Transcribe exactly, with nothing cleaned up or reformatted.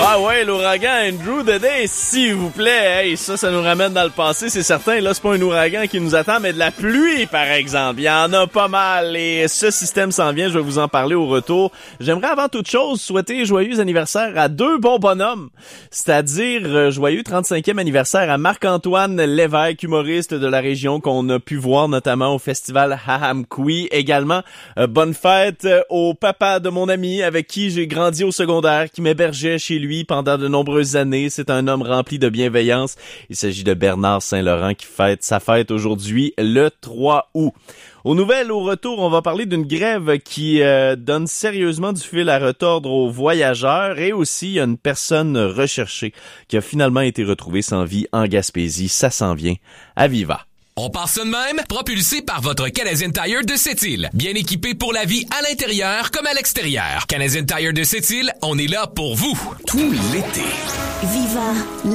Ah ouais, l'ouragan Andrew Day, s'il vous plaît. Hey, ça, ça nous ramène dans le passé, c'est certain. Là, c'est pas un ouragan qui nous attend, mais de la pluie, par exemple. Il y en a pas mal. Et ce système s'en vient, je vais vous en parler au retour. J'aimerais avant toute chose souhaiter joyeux anniversaire à deux bons bonhommes. C'est-à-dire euh, joyeux trente-cinquième anniversaire à Marc-Antoine Lévesque, humoriste de la région qu'on a pu voir notamment au festival Hahamkoui. Également, euh, bonne fête euh, au papa de mon ami avec qui j'ai grandi au secondaire, qui m'hébergeait chez lui pendant de nombreuses années. C'est un homme rempli de bienveillance. Il s'agit de Bernard Saint-Laurent qui fête sa fête aujourd'hui le trois août. Aux nouvelles, au retour, on va parler d'une grève qui euh, donne sérieusement du fil à retordre aux voyageurs et aussi il y a une personne recherchée qui a finalement été retrouvée sans vie en Gaspésie. Ça s'en vient à Viva. On part ça de même, propulsé par votre Canadian Tire de Sept-Îles. Bien équipé pour la vie à l'intérieur comme à l'extérieur. Canadian Tire de Sept-Îles, on est là pour vous. Tout l'été. Viva